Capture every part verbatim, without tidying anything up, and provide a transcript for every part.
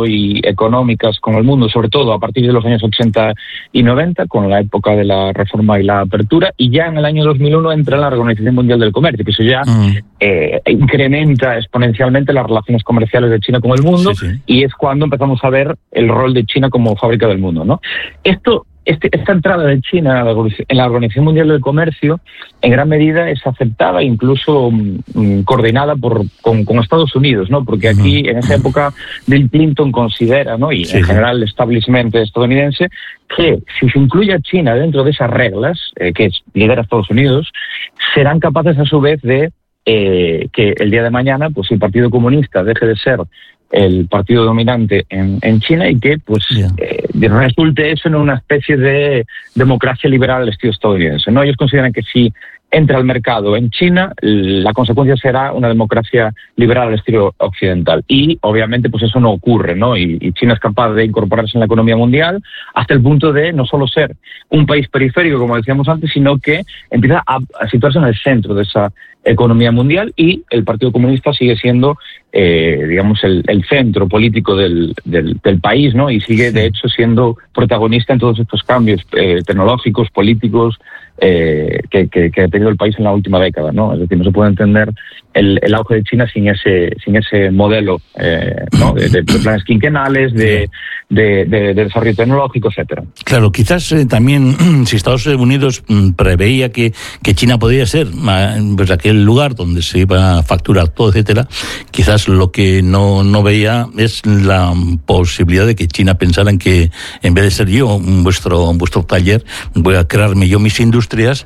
comercio y económicas con el mundo, sobre todo a partir de los años ochenta y noventa, con la época de la reforma y la apertura, y ya en el año dos mil uno entra la Organización Mundial del Comercio, que eso ya mm. eh, incrementa exponencialmente las relaciones comerciales de China con el mundo, sí, sí. y es cuando empezamos a ver el rol de China como fábrica del mundo, ¿no? Esto Este, esta entrada de China en la Organización Mundial del Comercio en gran medida es aceptada e incluso mm, coordinada por, con, con Estados Unidos, ¿no? Porque aquí, en esa época, Bill Clinton considera, ¿no? y sí, en general el establishment estadounidense, que si se incluye a China dentro de esas reglas, eh, que lidera Estados Unidos, serán capaces a su vez de eh, que el día de mañana pues el Partido Comunista deje de ser el partido dominante en, en China y que pues yeah. eh, resulte eso en una especie de democracia liberal al estilo estadounidense, ¿no? Ellos consideran que si entra al mercado en China, la consecuencia será una democracia liberal al estilo occidental. Y obviamente pues eso no ocurre, ¿no? Y, y China es capaz de incorporarse en la economía mundial hasta el punto de no solo ser un país periférico, como decíamos antes, sino que empieza a, a situarse en el centro de esa economía mundial, y el Partido Comunista sigue siendo, eh, digamos, el, el centro político del, del, del país, ¿no? Y sigue, sí. de hecho, siendo protagonista en todos estos cambios eh, tecnológicos, políticos, eh, que, que, que ha tenido el país en la última década, ¿no? Es decir, no se puede entender el, el auge de China sin ese sin ese modelo, eh, ¿no? de, de planes quinquenales, de, de, de, de desarrollo tecnológico, etcétera. Claro, quizás eh, también si Estados Unidos mm, preveía que, que China podía ser pues, aquel lugar donde se iba a facturar todo, etcétera, quizás lo que no, no veía es la posibilidad de que China pensara en que en vez de ser yo vuestro vuestro taller, voy a crearme yo mis industrias,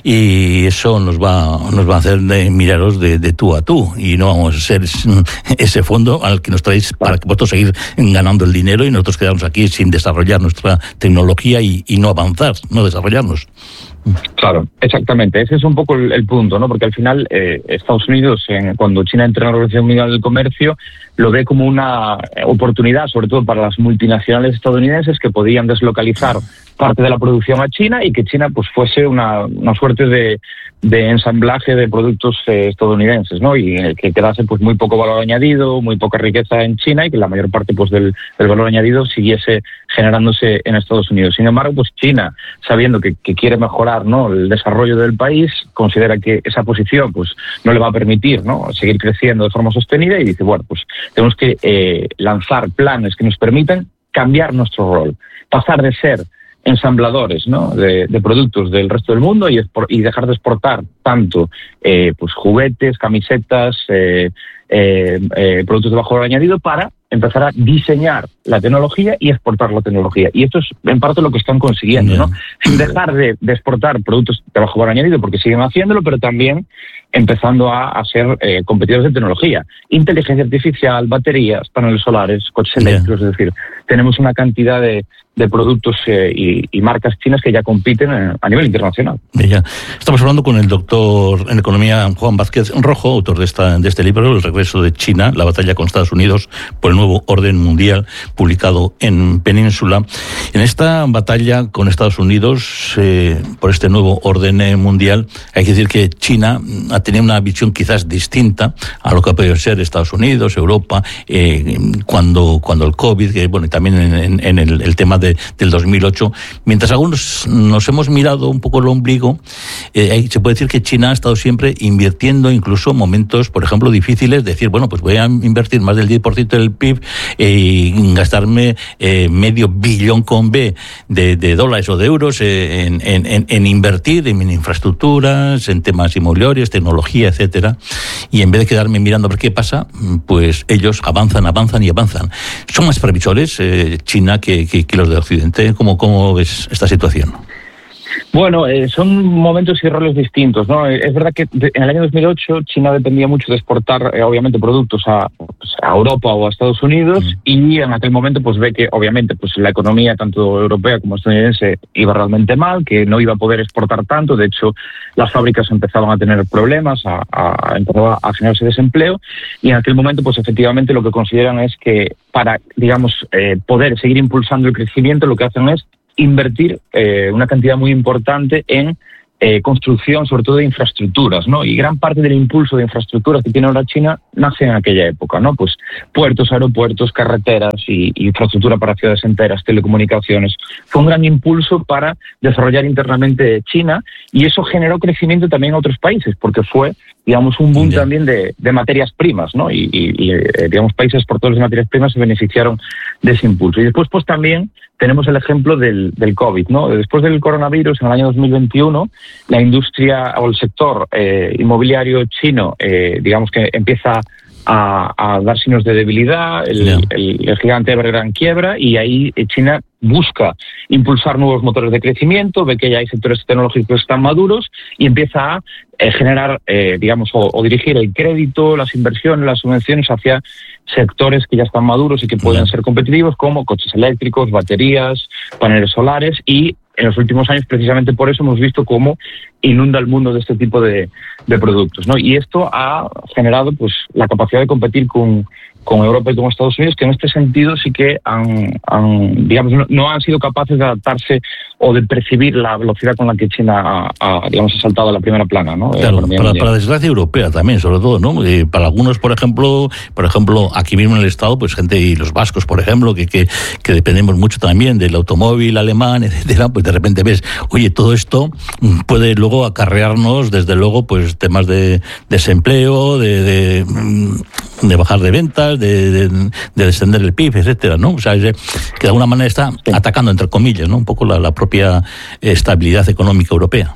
y eso nos va nos va a hacer de miraros de, de tú a tú, y no vamos a ser ese fondo al que nos traéis para que vosotros seguir ganando el dinero y nosotros quedamos aquí sin desarrollar nuestra tecnología y, y no avanzar, no desarrollarnos. Claro, exactamente. Ese es un poco el, el punto, ¿no? Porque al final eh, Estados Unidos, en, cuando China entra en la Organización Mundial del Comercio, lo ve como una oportunidad, sobre todo para las multinacionales estadounidenses que podían deslocalizar parte de la producción a China y que China pues fuese una, una suerte de, de ensamblaje de productos eh, estadounidenses, ¿no? Y en el que quedase pues muy poco valor añadido, muy poca riqueza en China, y que la mayor parte pues del, del valor añadido siguiese generándose en Estados Unidos. Sin embargo, pues China, sabiendo que, que quiere mejorar, ¿no?, el desarrollo del país, considera que esa posición pues no le va a permitir, ¿no?, seguir creciendo de forma sostenida, y dice, bueno, pues tenemos que eh, lanzar planes que nos permitan cambiar nuestro rol, pasar de ser ensambladores, ¿no?, de, de productos del resto del mundo y, y dejar de exportar tanto eh, pues juguetes, camisetas, eh, eh, eh, productos de bajo valor añadido, para empezar a diseñar la tecnología y exportar la tecnología. Y esto es en parte lo que están consiguiendo, ¿no? Sin dejar de, de exportar productos de bajo valor añadido, porque siguen haciéndolo, pero también empezando a, a ser eh, competidores de tecnología. Inteligencia artificial, baterías, paneles solares, coches eléctricos, yeah. Es decir, tenemos una cantidad de, de productos eh, y, y marcas chinas que ya compiten a, a nivel internacional. Ya. Estamos hablando con el doctor en economía Juan Vázquez Rojo, autor de, esta, de este libro, El regreso de China, la batalla con Estados Unidos por el nuevo orden mundial, publicado en Península. En esta batalla con Estados Unidos, eh, por este nuevo orden eh, mundial, hay que decir que China ha tenido una visión quizás distinta a lo que ha podido ser Estados Unidos, Europa, eh, cuando, cuando el COVID, que bueno, y también en, en, en el, el tema de, del dos mil ocho. Mientras algunos nos hemos mirado un poco el ombligo, eh, se puede decir que China ha estado siempre invirtiendo, incluso en momentos, por ejemplo, difíciles, decir, bueno, pues voy a invertir más del diez por ciento del P I B eh, y gastarme eh, medio billón con B de, de dólares o de euros eh, en, en, en invertir en infraestructuras, en temas inmobiliarios, tecnología, etcétera. Y en vez de quedarme mirando a ver qué pasa, pues ellos avanzan, avanzan y avanzan. ¿Son más previsores eh, China que, que, que los de Occidente? ¿Cómo, cómo ves esta situación? Bueno, eh, son momentos y roles distintos, ¿no? Es verdad que de, en el año dos mil ocho China dependía mucho de exportar, eh, obviamente, productos a, pues, a Europa o a Estados Unidos, mm. y en aquel momento pues ve que, obviamente, pues la economía tanto europea como estadounidense iba realmente mal, que no iba a poder exportar tanto. De hecho, las fábricas empezaban a tener problemas, a, a, empezaba a generarse desempleo, y en aquel momento pues efectivamente lo que consideran es que para, digamos, eh, poder seguir impulsando el crecimiento, lo que hacen es invertir eh, una cantidad muy importante en eh, construcción, sobre todo de infraestructuras, ¿no? Y gran parte del impulso de infraestructuras que tiene ahora China nace en aquella época, ¿no? Pues puertos, aeropuertos, carreteras y, y infraestructura para ciudades enteras, telecomunicaciones. Fue un gran impulso para desarrollar internamente China y eso generó crecimiento también en otros países, porque fue, digamos, un boom yeah. también de, de materias primas, ¿no? Y, y, y eh, digamos, países exportadores de materias primas se beneficiaron de ese impulso. Y después, pues también tenemos el ejemplo del, del COVID, ¿no? Después del coronavirus, en el año dos mil veintiuno, la industria o el sector eh, inmobiliario chino, eh, digamos que empieza a, a dar signos de debilidad, el, yeah. el, el gigante Evergrande quiebra y ahí China busca impulsar nuevos motores de crecimiento, ve que ya hay sectores tecnológicos que están maduros y empieza a eh, generar, eh, digamos, o, o dirigir el crédito, las inversiones, las subvenciones hacia sectores que ya están maduros y que pueden yeah. ser competitivos, como coches eléctricos, baterías, paneles solares, y en los últimos años, precisamente por eso, hemos visto cómo inunda el mundo de este tipo de, de productos, ¿no? Y esto ha generado, pues, la capacidad de competir con, con Europa y con Estados Unidos, que en este sentido sí que han, han digamos, no, no han sido capaces de adaptarse o de percibir la velocidad con la que China ha, ha digamos, ha saltado a la primera plana, ¿no? Claro, para, para desgracia europea también, sobre todo, ¿no? Eh, para algunos, por ejemplo, por ejemplo, aquí mismo en el Estado, pues gente, y los vascos, por ejemplo, que, que, que dependemos mucho también del automóvil alemán, etcétera, pues de repente ves, oye, todo esto puede luego acarrearnos, desde luego, pues temas de desempleo, de, de, de bajar de ventas, de, de, de descender el P I B, etcétera, ¿no? O sea, que de alguna manera está atacando, entre comillas, ¿no? Un poco la, la propia estabilidad económica europea.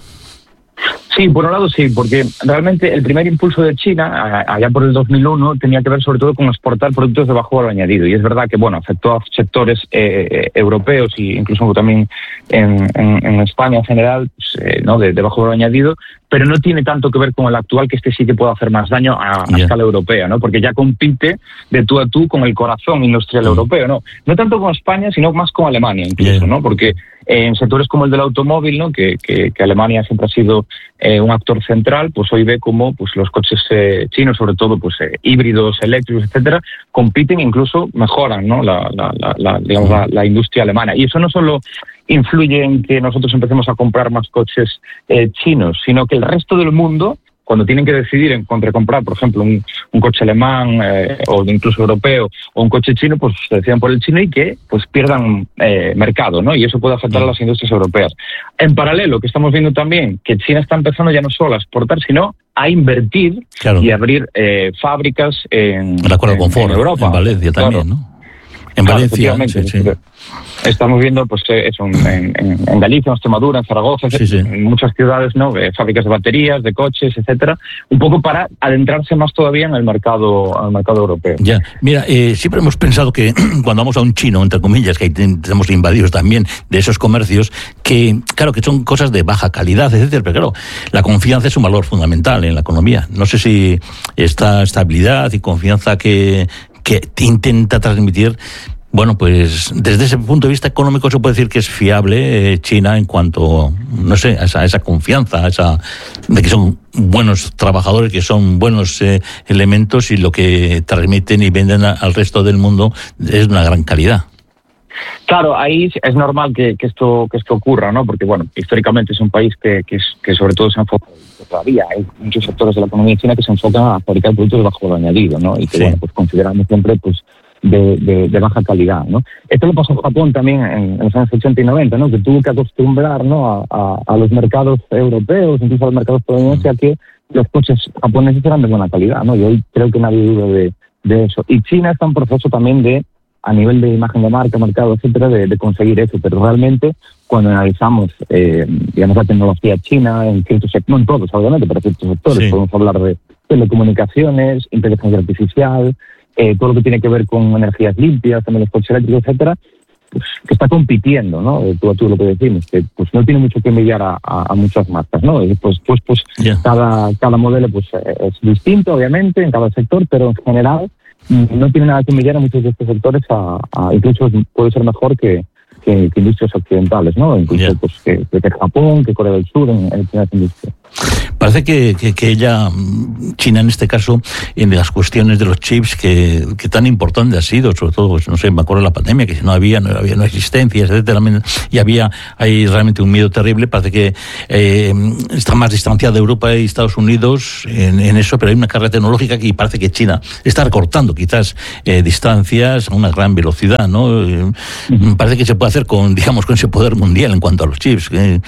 Sí, por un lado sí, porque realmente el primer impulso de China, allá por el dos mil uno, tenía que ver sobre todo con exportar productos de bajo valor añadido. Y es verdad que, bueno, afectó a sectores eh, europeos e incluso también en, en, en España en general, pues, eh, ¿no? de, de bajo valor añadido, pero no tiene tanto que ver con el actual, que este sí que puede hacer más daño a, a yeah. escala europea, ¿no? Porque ya compite de tú a tú con el corazón industrial mm. europeo, ¿no? No tanto con España, sino más con Alemania incluso, yeah. ¿no? Porque en sectores como el del automóvil, ¿no? Que, que, que Alemania siempre ha sido eh, un actor central, pues hoy ve como pues los coches eh, chinos, sobre todo pues eh, híbridos, eléctricos, etcétera, compiten e incluso mejoran, ¿no? La, la, la, la digamos la, la industria alemana. Y eso no solo influye en que nosotros empecemos a comprar más coches eh, chinos, sino que el resto del mundo, cuando tienen que decidir en contra comprar, por ejemplo, un, un coche alemán eh, o incluso europeo o un coche chino, pues se decían por el chino y que pues pierdan eh, mercado, ¿no? Y eso puede afectar a las industrias europeas. En paralelo, que estamos viendo también que China está empezando ya no solo a exportar, sino a invertir claro. y abrir eh, fábricas en, el acuerdo en, con Ford, en Europa. En Valencia también, claro. ¿no? En claro, Valencia, sí, sí. Estamos viendo pues eso en, en, en Galicia, en Extremadura, en Zaragoza, sí, sí. en muchas ciudades, ¿no? Eh, fábricas de baterías, de coches, etcétera, un poco para adentrarse más todavía en el mercado, al mercado europeo. Ya, mira, eh, siempre hemos pensado que cuando vamos a un chino, entre comillas, que tenemos invadidos también de esos comercios, que claro que son cosas de baja calidad, etcétera, pero claro, la confianza es un valor fundamental en la economía. No sé si esta estabilidad y confianza que que intenta transmitir, bueno, pues desde ese punto de vista económico se puede decir que es fiable eh, China en cuanto, no sé, a esa, a esa confianza, a esa de que son buenos trabajadores, que son buenos eh, elementos y lo que transmiten y venden a, al resto del mundo es de una gran calidad. Claro, ahí es normal que, que esto que esto ocurra, ¿no? Porque, bueno, históricamente es un país que, que, es, que sobre todo se enfoca, todavía hay muchos sectores de la economía china que se enfocan a fabricar productos de bajo valor añadido, ¿no? Y que, sí. bueno, pues consideramos siempre, pues, de, de, de baja calidad, ¿no? Esto lo pasó en Japón también en, en los años ochenta y noventa, ¿no? Que tuvo que acostumbrar, ¿no? A, a, a los mercados europeos, incluso a los mercados estadounidenses, mm. a que los coches japoneses eran de buena calidad, ¿no? Y hoy creo que nadie duda de, de eso. Y China está en proceso también de, a nivel de imagen de marca, mercado, etcétera, de, de conseguir eso. Pero realmente, cuando analizamos, eh, digamos, la tecnología china en ciertos sectores, no en todos, obviamente, pero en ciertos sectores, sí. podemos hablar de telecomunicaciones, inteligencia artificial, eh, todo lo que tiene que ver con energías limpias, también los coches eléctricos, etcétera, pues que está compitiendo, ¿no? Tú a tú lo que decimos, que pues no tiene mucho que envidiar a, a, a muchas marcas, ¿no? Y pues, pues, pues yeah. cada, cada modelo pues es distinto, obviamente, en cada sector, pero en general no tiene nada que envidiar a muchos de estos sectores, a, a incluso puede ser mejor que, que, que industrias occidentales, ¿no? Incluso yeah. pues que, que Japón, que Corea del Sur en, en estas industrias. Parece que, que, que ella, China en este caso, en las cuestiones de los chips, que, que tan importante ha sido, sobre todo, pues, no sé, me acuerdo de la pandemia, que si no había, no había no existencia, etcétera, y había hay realmente un miedo terrible. Parece que eh, está más distanciada de Europa y Estados Unidos en, en eso, pero hay una carrera tecnológica que parece que China está recortando quizás eh, distancias a una gran velocidad, ¿no? Eh, parece que se puede hacer con, digamos, con ese poder mundial en cuanto a los chips. Eh,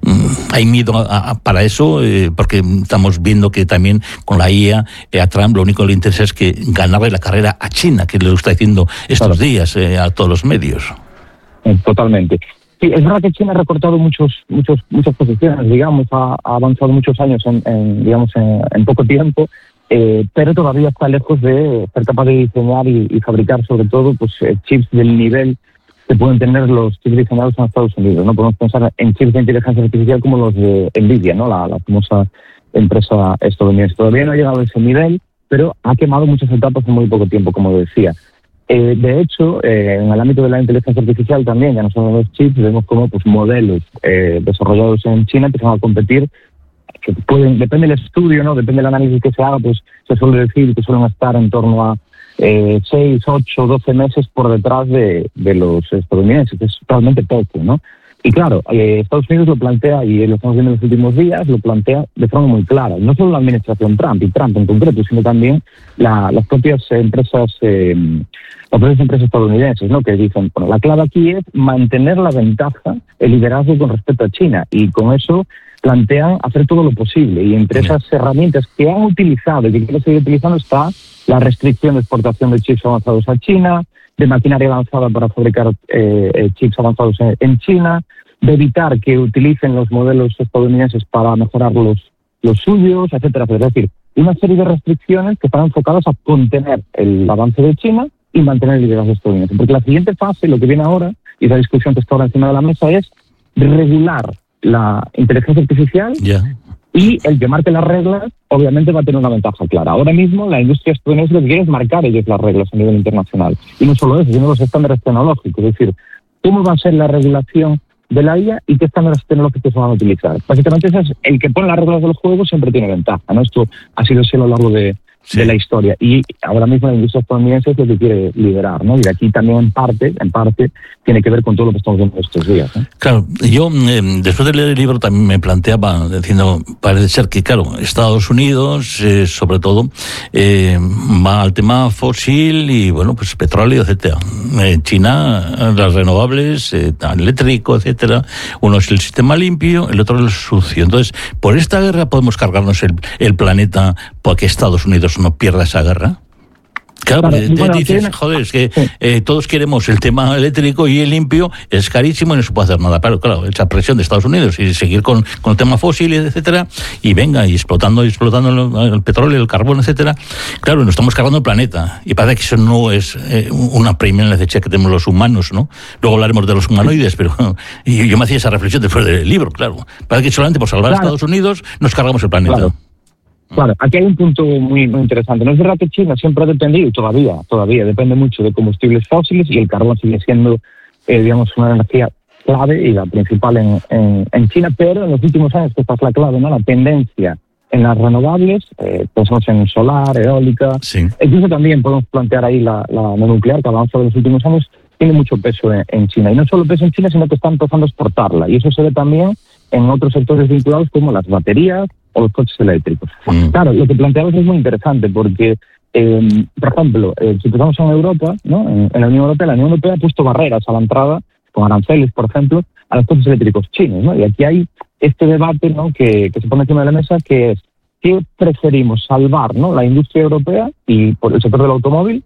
hay miedo a, a, para eso, eh, porque estamos viendo que también con la I A eh, a Trump lo único que le interesa es que ganarle la carrera a China, que le está diciendo estos claro. días eh, a todos los medios. Totalmente. Sí, es verdad que China ha recortado muchos, muchos, muchas posiciones, digamos, ha, ha avanzado muchos años en, en digamos, en, en poco tiempo, eh, pero todavía está lejos de ser capaz de diseñar y, y fabricar, sobre todo, pues eh, chips del nivel que pueden tener los chips diseñados en Estados Unidos, ¿no? Podemos pensar en chips de inteligencia artificial como los de Nvidia, ¿no? La, la famosa empresa estadounidense. Todavía no ha llegado a ese nivel, pero ha quemado muchas etapas en muy poco tiempo, como decía. Eh, de hecho, eh, en el ámbito de la inteligencia artificial también, ya no solo los chips, vemos como pues modelos eh, desarrollados en China que se van a competir, que pueden, depende del estudio, ¿no? Depende del análisis que se haga, pues se suele decir que suelen estar en torno a Eh, seis, ocho, doce meses por detrás de, de los estadounidenses, que es realmente poco, ¿no? Y claro, eh, Estados Unidos lo plantea, y lo estamos viendo en los últimos días, lo plantea de forma muy clara. No solo la administración Trump, y Trump en concreto, sino también la, las propias empresas eh, las propias empresas estadounidenses, ¿no? Que dicen, bueno, la clave aquí es mantener la ventaja, el liderazgo con respecto a China, y con eso plantean hacer todo lo posible. Y entre esas herramientas que han utilizado y que quieren seguir utilizando está la restricción de exportación de chips avanzados a China, de maquinaria avanzada para fabricar eh, chips avanzados en, en China, de evitar que utilicen los modelos estadounidenses para mejorar los, los suyos, etcétera, etcétera. Es decir, una serie de restricciones que están enfocadas a contener el avance de China y mantener el liderazgo estadounidense. Porque la siguiente fase, lo que viene ahora, y la discusión que está ahora encima de la mesa, es regular la inteligencia artificial. Yeah. Y el que marque las reglas, obviamente, va a tener una ventaja clara. Ahora mismo, la industria estadounidense lo que quiere es marcar ellos las reglas a nivel internacional. Y no solo eso, sino los estándares tecnológicos. Es decir, cómo va a ser la regulación de la I A y qué estándares tecnológicos se van a utilizar. Básicamente, ese es el que pone las reglas del juego siempre tiene ventaja, ¿no? Esto ha sido así a lo largo de, sí. de la historia. Y ahora mismo la industria estadounidense es lo que quiere liderar, ¿no? Y aquí también, en parte, en parte, tiene que ver con todo lo que estamos viendo estos días, ¿no? Claro, yo eh, después de leer el libro también me planteaba, diciendo, parece ser que, claro, Estados Unidos, eh, sobre todo, eh, va al tema fósil y, bueno, pues petróleo, etcétera. Eh, China, las renovables, eh, eléctrico, etcétera. Uno es el sistema limpio, el otro es el sucio. Entonces, por esta guerra podemos cargarnos el, el planeta porque Estados Unidos no pierda esa guerra. Claro, claro, te bueno, dices, tiene... joder, es que sí. eh, todos queremos el tema eléctrico y el limpio, es carísimo y no se puede hacer nada. Pero claro, esa presión de Estados Unidos y seguir con, con el tema fósil, etcétera, y venga, y explotando y explotando el, el petróleo, el carbón, etcétera. Claro, nos estamos cargando el planeta. Y parece que eso no es eh, una primera necesidad que tenemos los humanos, ¿no? Luego hablaremos de los humanoides, pero y yo me hacía esa reflexión después del libro, claro. Parece que solamente por salvar claro. a Estados Unidos nos cargamos el planeta. Claro. Claro, aquí hay un punto muy, muy interesante. No es verdad que China siempre ha dependido, y todavía, todavía depende mucho de combustibles fósiles, y el carbón sigue siendo, eh, digamos, una energía clave y la principal en, en, en China, pero en los últimos años, que esta es la clave, ¿no? La tendencia en las renovables, eh, pensamos en solar, eólica, sí. incluso también podemos plantear ahí la, la, la nuclear, que ha avanzado en los últimos años, tiene mucho peso en, en China. Y no solo peso en China, sino que está empezando a exportarla. Y eso se ve también en otros sectores vinculados como las baterías o los coches eléctricos. Mm. Claro, lo que planteamos es muy interesante porque, eh, por ejemplo, eh, si pensamos en Europa, ¿no? En, en la Unión Europea, la Unión Europea ha puesto barreras a la entrada, con aranceles, por ejemplo, a los coches eléctricos chinos, ¿no? Y aquí hay este debate, ¿no? que, que se pone encima de la mesa, que es ¿qué preferimos salvar, ¿no? La industria europea y por el sector del automóvil,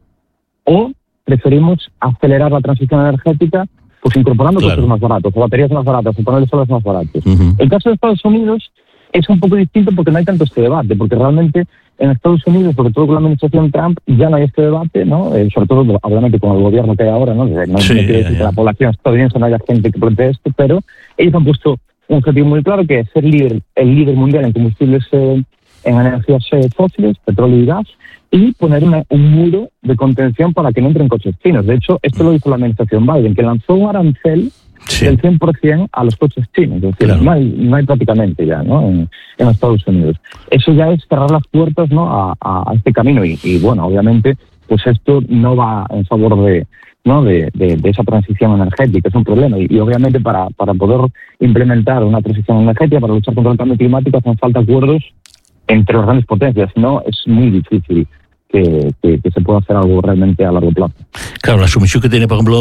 o preferimos acelerar la transición energética pues incorporando claro. coches más baratos, o baterías más baratas, o paneles solares más baratos? Uh-huh. El caso de Estados Unidos es un poco distinto porque no hay tanto este debate, porque realmente en Estados Unidos, sobre todo con la administración Trump, ya no hay este debate, ¿no? Eh, sobre todo, obviamente, con el gobierno que hay ahora, ¿no? No, sí, no quiere decir que la población estadounidense no haya gente que plantee esto, pero ellos han puesto un objetivo muy claro, que es ser líder, el líder mundial en combustibles, eh, en energías eh, fósiles, petróleo y gas, y poner una, un muro de contención para que no entren coches chinos. De hecho, esto lo hizo la administración Biden, que lanzó un arancel sí. del cien por ciento a los coches chinos. Es decir, claro. no, hay, no hay prácticamente ya, ¿no? En, en Estados Unidos. Eso ya es cerrar las puertas, ¿no? a, a, a este camino y, y, bueno, obviamente, pues esto no va en favor de, ¿no? de, de, de esa transición energética, es un problema. Y, y obviamente para, para poder implementar una transición energética, para luchar contra el cambio climático, hacen falta acuerdos entre las grandes potencias, no es muy difícil que, que, que se pueda hacer algo realmente a largo plazo. Claro, la sumisión que tiene, por ejemplo,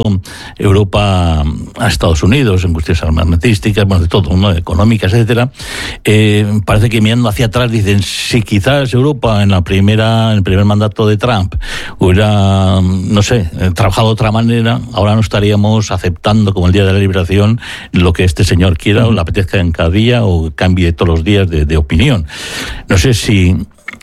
Europa a Estados Unidos en cuestiones armamentísticas, bueno, de todo, ¿no? Económicas, etcétera, eh, parece que mirando hacia atrás dicen, si quizás Europa en la primera, en el primer mandato de Trump hubiera, no sé, trabajado de otra manera, ahora no estaríamos aceptando como el Día de la Liberación lo que este señor quiera, uh-huh. o le apetezca en cada día, o cambie todos los días de, de opinión. No sé si...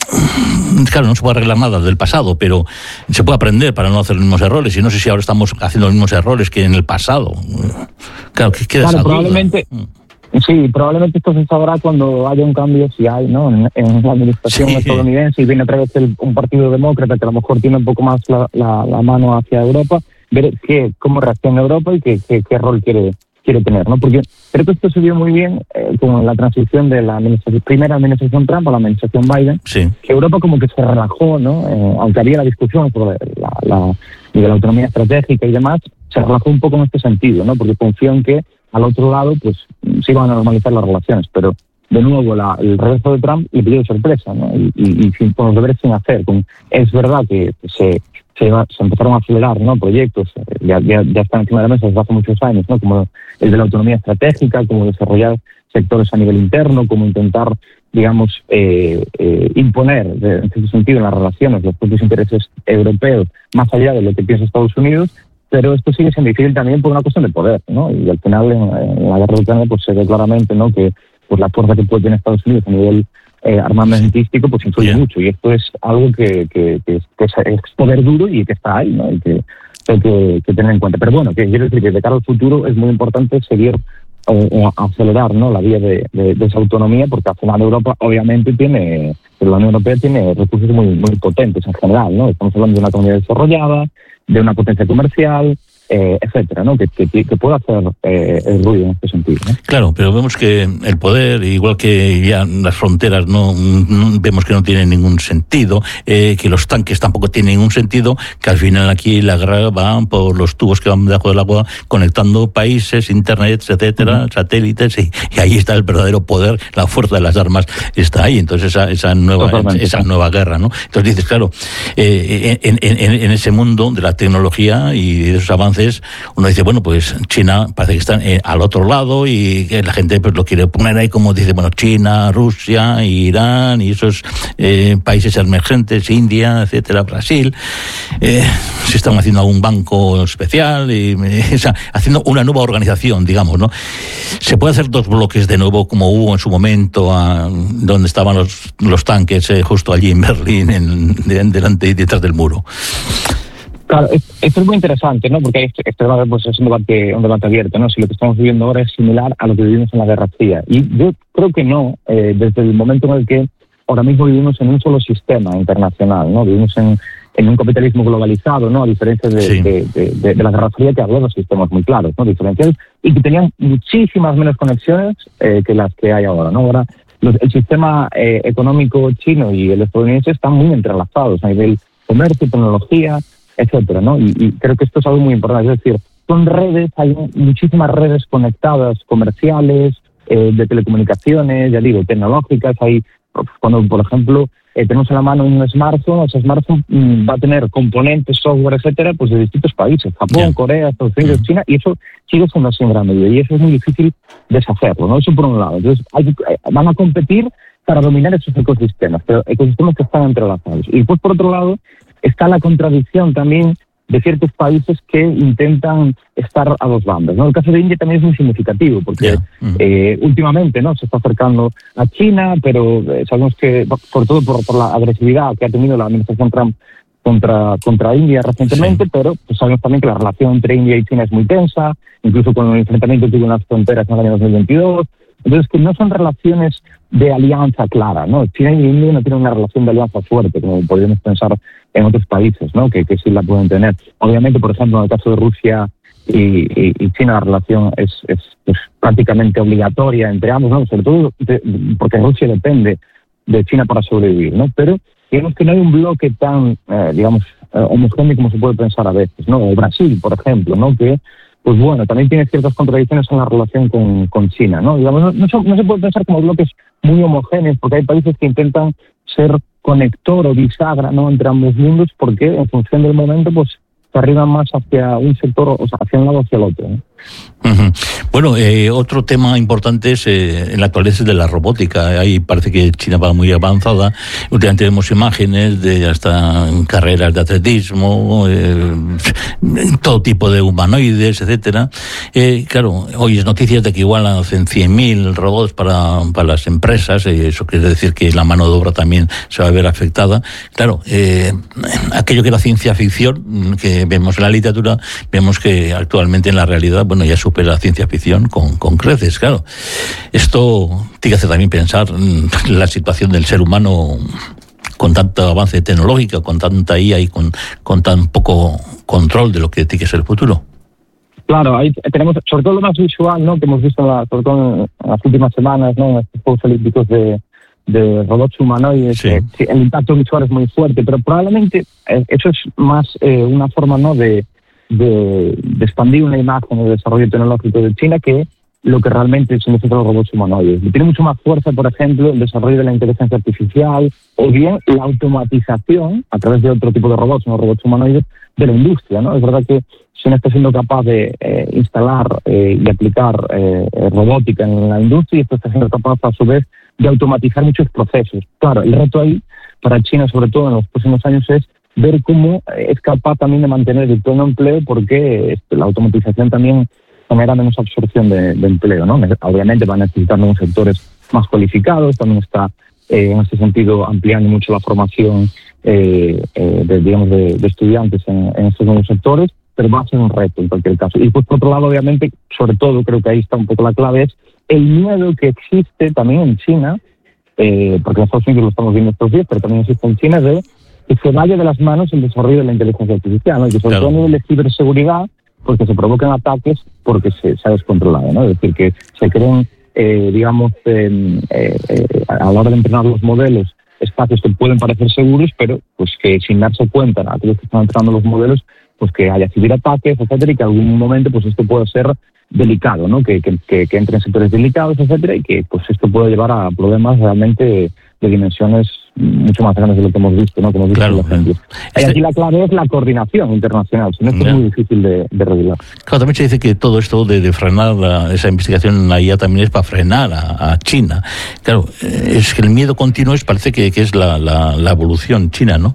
Claro, no se puede arreglar nada del pasado, pero se puede aprender para no hacer los mismos errores. Y no sé si ahora estamos haciendo los mismos errores que en el pasado. Claro, que queda claro, esa probablemente, duda. Sí, probablemente esto se sabrá cuando haya un cambio, si hay, ¿no? En, en la administración sí. estadounidense y viene otra vez el, un partido demócrata que a lo mejor tiene un poco más la, la, la mano hacia Europa, ver qué, cómo reacciona Europa y qué, qué, qué rol quiere quiere tener, ¿no? Porque creo que esto se vio muy bien eh, con la transición de la administración, primera administración Trump a la administración Biden, sí. que Europa como que se relajó, ¿no? Eh, aunque había la discusión sobre la, la, de la autonomía estratégica y demás, se relajó un poco en este sentido, ¿no? Porque confió en que al otro lado pues se iban a normalizar las relaciones, pero de nuevo la, el regreso de Trump le pidió de sorpresa, ¿no? Y, y, y sin, con los deberes sin hacer. Con, es verdad que se Se, se empezaron a acelerar, ¿no? Proyectos, ya, ya, ya están encima de la mesa desde hace muchos años, ¿no? Como el de la autonomía estratégica, como desarrollar sectores a nivel interno, como intentar, digamos, eh, eh, imponer, en cierto sentido, en las relaciones los propios intereses europeos, más allá de lo que piensa Estados Unidos, pero esto sigue siendo difícil también por una cuestión de poder, ¿no? Y al final, en, en la guerra de Ucrania, pues se ve claramente, ¿no? Que pues la fuerza que puede tener Estados Unidos a nivel Eh, armamentístico pues influye yeah. mucho y esto es algo que, que, que, es, que es poder duro y que está ahí, ¿no? Y que hay que, que tener en cuenta. Pero bueno, que quiero decir que de cara al futuro es muy importante seguir o, o acelerar, ¿no? La vía de, de, de esa autonomía, porque al final Europa obviamente tiene, la Unión Europea tiene recursos muy, muy potentes en general, ¿no? Estamos hablando de una economía desarrollada, de una potencia comercial, Eh, etcétera, ¿no? Que, que, que pueda hacer eh, el ruido en este sentido, ¿no? Claro, pero vemos que el poder, igual que ya las fronteras, no, no vemos que no tienen ningún sentido, eh, que los tanques tampoco tienen ningún sentido, que al final aquí la guerra va por los tubos que van debajo del agua conectando países, internet, etcétera, uh-huh. satélites, y, y ahí está el verdadero poder, la fuerza de las armas está ahí. Entonces esa, esa nueva Totalmente. esa nueva guerra, ¿no? Entonces dices, claro, eh, en, en, en ese mundo de la tecnología y de esos avances, uno dice, bueno, pues China parece que está eh, al otro lado y que la gente pues lo quiere poner ahí como dice, bueno, China, Rusia, Irán y esos eh, países emergentes, India, etcétera, Brasil, eh, se están haciendo algún banco especial y eh, o sea, haciendo una nueva organización, digamos, ¿no? Se puede hacer dos bloques de nuevo como hubo en su momento a, donde estaban los, los tanques eh, justo allí en Berlín, en, de, delante y detrás del muro. Claro, esto es muy interesante, ¿no? Porque este, este debate pues, es un debate, un debate abierto, ¿no? Si lo que estamos viviendo ahora es similar a lo que vivimos en la Guerra Fría. Y yo creo que no, eh, desde el momento en el que ahora mismo vivimos en un solo sistema internacional, ¿no? Vivimos en, en un capitalismo globalizado, ¿no? A diferencia de, sí. de, de, de, de la Guerra Fría, que habló de sistemas muy claros, ¿no? Diferenciados, y que tenían muchísimas menos conexiones eh, que las que hay ahora, ¿no? Ahora los, el sistema eh, económico chino y el estadounidense están muy entrelazados a nivel comercio, tecnología, etcétera, ¿no? Y, y creo que esto es algo muy importante, es decir, son redes, hay muchísimas redes conectadas, comerciales, eh, de telecomunicaciones, ya digo, tecnológicas, hay, cuando, por ejemplo, eh, tenemos a la mano un smartphone, ese smartphone mm, va a tener componentes, software, etcétera, pues de distintos países, Japón, yeah. Corea, Estados Unidos, uh-huh. China, y eso sigue siendo así en gran medida, y eso es muy difícil deshacerlo, ¿no? Eso por un lado. Entonces, hay, van a competir para dominar esos ecosistemas, pero ecosistemas que están entrelazados. Y después, por otro lado, está la contradicción también de ciertos países que intentan estar a dos bandas, ¿no? El caso de India también es muy significativo, porque yeah. uh-huh. eh, últimamente, ¿no? Se está acercando a China, pero eh, sabemos que, por todo por, por la agresividad que ha tenido la administración Trump contra, contra India recientemente, sí. pero pues, sabemos también que la relación entre India y China es muy tensa, incluso con el enfrentamiento que hubo en las fronteras en el año dos mil veintidós. Entonces, que no son relaciones de alianza clara, ¿no? China y India no tienen una relación de alianza fuerte, como podríamos pensar en otros países, ¿no? Que, que sí la pueden tener. Obviamente, por ejemplo, en el caso de Rusia y, y, y China, la relación es, es pues, prácticamente obligatoria entre ambos, ¿no? Sobre todo de, porque Rusia depende de China para sobrevivir, ¿no? Pero digamos que no hay un bloque tan, eh, digamos, eh, homogéneo como se puede pensar a veces, ¿no? O Brasil, por ejemplo, ¿no? Que, pues bueno, también tiene ciertas contradicciones en la relación con, con China, ¿no? Digamos, no, no, se, no se puede pensar como bloques muy homogéneos, porque hay países que intentan ser conector o bisagra, ¿no?, entre ambos mundos, porque en función del momento, pues, se arriban más hacia un sector, o sea, hacia un lado o hacia el otro, ¿no? Uh-huh. Bueno, eh, otro tema importante es eh, en la actualidad es de la robótica. Ahí parece que China va muy avanzada. Últimamente vemos imágenes de hasta carreras de atletismo, eh, todo tipo de humanoides, etcétera. Eh, claro, hoy es noticias de que igual hacen cien mil robots para, para las empresas. Eh, eso quiere decir que la mano de obra también se va a ver afectada. Claro, eh, aquello que era ciencia ficción, que vemos en la literatura, vemos que actualmente en la realidad, bueno, ya supera la ciencia ficción con, con creces, claro. Esto tiene que hacer también pensar la situación del ser humano con tanto avance tecnológico, con tanta I A y con, con tan poco control de lo que tiene que ser el futuro. Claro, ahí tenemos sobre todo lo más visual, ¿no?, que hemos visto en la, sobre todo en las últimas semanas, ¿no?, en estos Juegos Olímpicos de, de robots humanoides. Sí. Eh, el impacto visual es muy fuerte, pero probablemente eh, eso es más eh, una forma, ¿no?, de De, de expandir una imagen de desarrollo tecnológico de China que lo que realmente significa los robots humanoides. Tiene mucho más fuerza, por ejemplo, el desarrollo de la inteligencia artificial o bien la automatización a través de otro tipo de robots, no robots humanoides, de la industria, ¿no? Es verdad que China está siendo capaz de eh, instalar eh, y aplicar eh, robótica en la industria y esto está siendo capaz, a su vez, de automatizar muchos procesos. Claro, el reto ahí para China, sobre todo en los próximos años, es ver cómo es capaz también de mantener el pleno empleo, porque la automatización también genera menos absorción de, de empleo, ¿no? Obviamente va a necesitar nuevos sectores más cualificados, también está eh, en ese sentido ampliando mucho la formación eh, eh, de, digamos, de, de estudiantes en, en estos nuevos sectores, pero va a ser un reto en cualquier caso. Y pues por otro lado, obviamente, sobre todo, creo que ahí está un poco la clave, es el miedo que existe también en China, eh, porque en Estados Unidos lo estamos viendo estos días, pero también existe en China, de que se vaya de las manos el desarrollo de la inteligencia artificial, ¿no? Y que sobre todo a nivel de ciberseguridad, porque se provocan ataques porque se, se ha descontrolado, ¿no? Es decir, que se creen, eh, digamos, eh, eh, a la hora de entrenar los modelos, espacios que pueden parecer seguros, pero pues que sin darse cuenta a aquellos que están entrenando los modelos, pues que haya ciberataques, etcétera, y que en algún momento pues esto puede ser delicado, ¿no? Que, que, que, que entre en sectores delicados, etcétera, y que pues esto puede llevar a problemas realmente de dimensiones mucho más grandes de lo que hemos visto, ¿no? Como hemos visto claro, en los ejemplos. Este... Y aquí la clave es la coordinación internacional, si no, esto es muy difícil de, de regular. Claro, también se dice que todo esto de, de frenar la, esa investigación en la I A también es para frenar a, a China. Claro, es que el miedo continuo es, parece que, que es la, la, la evolución china, ¿no?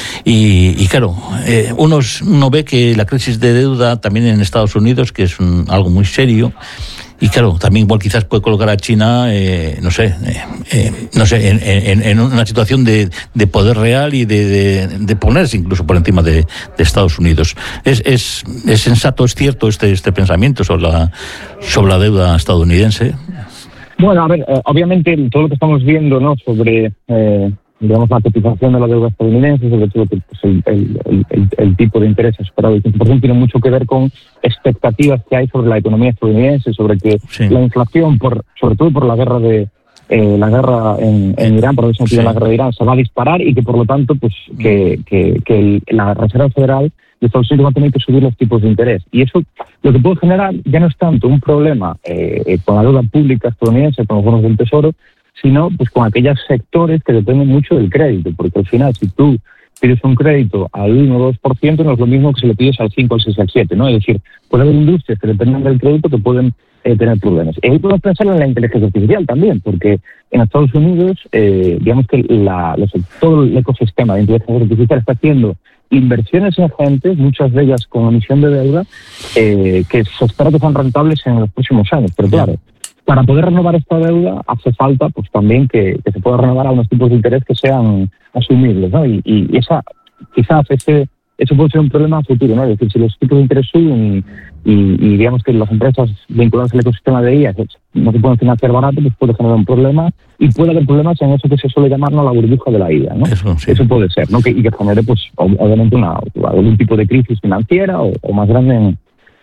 Y, y claro, eh, uno, uno ve que la crisis de deuda también en Estados Unidos, que es un, algo muy serio. Y claro, también igual quizás puede colocar a China, eh, no sé, eh, eh, no sé, en, en, en una situación de, de poder real y de, de, de ponerse incluso por encima de, de Estados Unidos. ¿Es, es, es sensato, es cierto este, este pensamiento sobre la, sobre la deuda estadounidense? Bueno, a ver, eh, obviamente todo lo que estamos viendo, ¿no?, sobre eh, digamos la cotización de la deuda estadounidense, sobre todo pues, el, el, el, el tipo de interés superado del quince por ciento, tiene mucho que ver con expectativas que hay sobre la economía estadounidense, sobre que sí. la inflación, por sobre todo por la guerra de eh, la guerra en, en Irán, por el sentido sí. de la guerra de Irán, se va a disparar y que por lo tanto pues que, que, que el, la Reserva Federal de Estados Unidos va a tener que subir los tipos de interés. Y eso lo que puede generar ya no es tanto un problema eh, con la deuda pública estadounidense, con los bonos del Tesoro, sino pues con aquellos sectores que dependen mucho del crédito, porque al final si tú pides un crédito al uno o dos por ciento no es lo mismo que si le pides al cinco, al seis, al siete, ¿no? Es decir, puede haber industrias que dependen del crédito que pueden eh, tener problemas. Y ahí podemos pensar en la inteligencia artificial también, porque en Estados Unidos, eh, digamos que la, los, todo el ecosistema de inteligencia artificial está haciendo inversiones ingentes, muchas de ellas con emisión de deuda, eh, que se espera que sean rentables en los próximos años, pero claro, para poder renovar esta deuda hace falta pues también que, que se pueda renovar a unos tipos de interés que sean asumibles, ¿no? Y, y esa quizás ese eso puede ser un problema futuro, ¿no? Es decir, si los tipos de interés suben y, y, y digamos que las empresas vinculadas al ecosistema de I A no se pueden financiar barato, pues puede generar un problema y puede haber problemas en eso que se suele llamar, ¿no?, la burbuja de la I A, ¿no? Eso, sí. Eso puede ser, ¿no? Que, y que genere pues obviamente una, algún tipo de crisis financiera o, o más grande en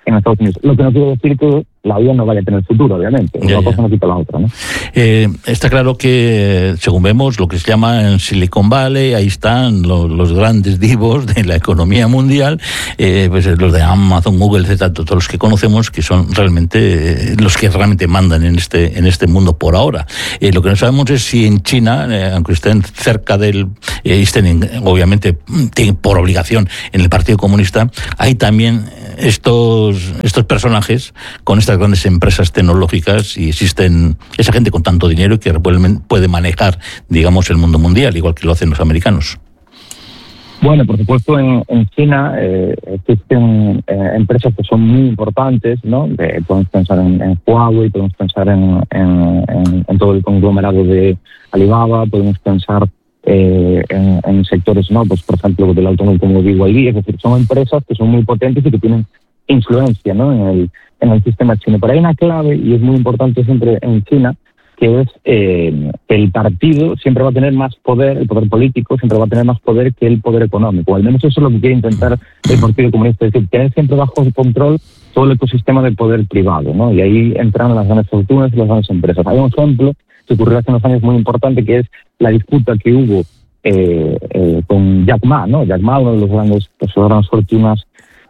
en Estados Unidos. Lo que no quiere decir que la vida no vaya a tener futuro, obviamente. Ya, Una ya. cosa no quita la otra, ¿no? Eh, está claro que, según vemos, lo que se llama en Silicon Valley, ahí están los, los grandes divos de la economía mundial, eh, pues los de Amazon, Google, etcétera, todos los que conocemos, que son realmente eh, los que realmente mandan en este en este mundo por ahora. Eh, lo que no sabemos es si en China, eh, aunque estén cerca del, eh, estén en, obviamente tienen por obligación en el Partido Comunista, hay también estos estos personajes con estas grandes empresas tecnológicas, y existen esa gente con tanto dinero que puede manejar, digamos, el mundo mundial, igual que lo hacen los americanos. Bueno, por supuesto, en, en China eh, existen eh, empresas que son muy importantes, ¿no? De, podemos pensar en, en Huawei, podemos pensar en, en, en, en todo el conglomerado de Alibaba, podemos pensar eh, en, en sectores, ¿no? Pues, por ejemplo, del automóvil como B Y D, es decir, son empresas que son muy potentes y que tienen influencia, ¿no? en el en el sistema chino. Pero hay una clave, y es muy importante siempre en China, que es eh, que el partido siempre va a tener más poder, el poder político siempre va a tener más poder que el poder económico. Al menos eso es lo que quiere intentar el Partido Comunista, es decir, tener siempre bajo su control todo el ecosistema del poder privado, ¿no? Y ahí entran las grandes fortunas y las grandes empresas. Hay un ejemplo que ocurrió hace unos años muy importante, que es la disputa que hubo eh, eh, con Jack Ma, ¿no? Jack Ma, uno de los grandes, pues, grandes fortunas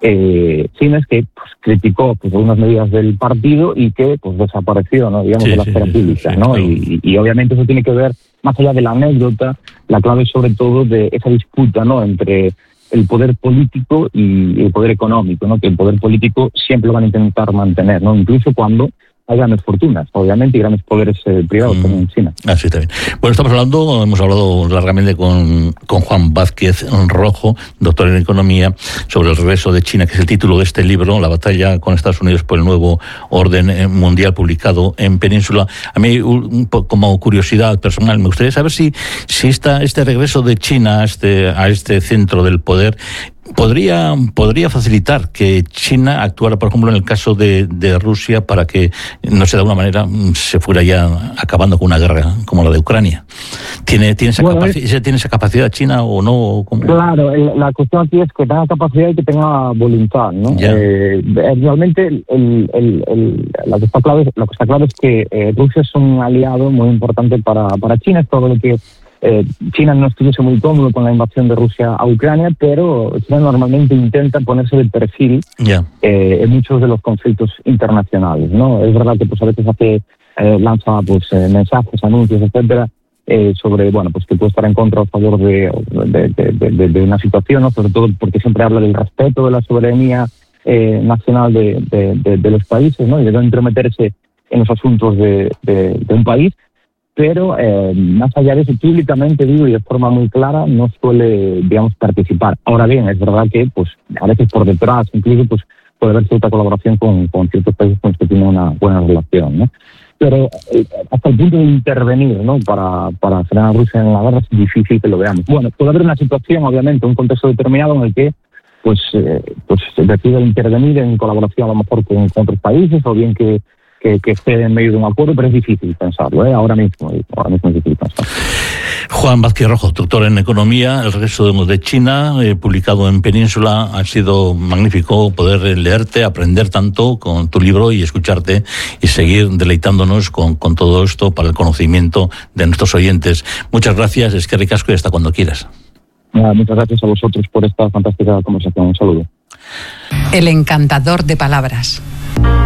Eh, chinas, que pues, criticó pues, algunas medidas del partido y que pues desapareció, ¿no? digamos, sí, de la esfera sí, pública, sí, ¿no? Claro. Y, y obviamente eso tiene que ver, más allá de la anécdota, la clave sobre todo de esa disputa, ¿no? entre el poder político y el poder económico, ¿no? Que el poder político siempre lo van a intentar mantener, ¿no? Incluso cuando hay grandes fortunas, obviamente, y grandes poderes eh, privados, mm. como en China. Así está bien. Bueno, estamos hablando, hemos hablado largamente con, con Juan Vázquez Rojo, doctor en Economía, sobre el regreso de China, que es el título de este libro, La batalla con Estados Unidos por el nuevo orden mundial, publicado en Península. A mí, un poco como curiosidad personal, me gustaría saber si, si esta, este regreso de China a este, a este centro del poder Podría, podría facilitar que China actuara, por ejemplo, en el caso de, de Rusia, para que, no sé, de alguna manera se fuera ya acabando con una guerra como la de Ucrania. ¿Tiene, tiene, esa, bueno, capaci- es... ¿tiene esa capacidad China o no? ¿Cómo? Claro, el, la cuestión aquí es que tenga capacidad y que tenga voluntad, ¿no? Eh, realmente el, el, el, el, lo, que está claro, lo que está claro es que eh, Rusia es un aliado muy importante para, para China. Es todo lo que Eh, China no estuviese muy cómodo con la invasión de Rusia a Ucrania, pero China normalmente intenta ponerse de perfil yeah. eh, en muchos de los conflictos internacionales, ¿no? Es verdad que pues a veces hace eh, lanza pues eh, mensajes, anuncios, etcétera, eh, sobre bueno pues que puede estar en contra o a favor de, de, de, de, de una situación, ¿no? Sobre todo porque siempre habla del respeto de la soberanía eh, nacional de, de, de, de los países, ¿no? Y de no entrometerse en los asuntos de, de, de un país. Pero eh, más allá de eso, públicamente digo y de forma muy clara, no suele, digamos, participar. Ahora bien, es verdad que pues a veces por detrás incluso pues puede haber cierta colaboración con, con ciertos países con los que tiene una buena relación, ¿no? Pero eh, hasta el punto de intervenir, ¿no? Para, para frenar a Rusia en la guerra es difícil que lo veamos. Bueno, puede haber una situación, obviamente, un contexto determinado en el que pues, eh, pues se decide intervenir en colaboración a lo mejor con, con otros países, o bien que Que, que esté en medio de un acuerdo, pero es difícil pensarlo, ¿eh? ahora mismo, ahora mismo es difícil pensarlo. Juan Vázquez Rojo, doctor en Economía, el regreso de China, eh, publicado en Península. Ha sido magnífico poder leerte, aprender tanto con tu libro y escucharte y seguir deleitándonos con, con todo esto para el conocimiento de nuestros oyentes. Muchas gracias, es que ricasco, y hasta cuando quieras. Nada, muchas gracias a vosotros por esta fantástica conversación. Un saludo. El encantador de palabras.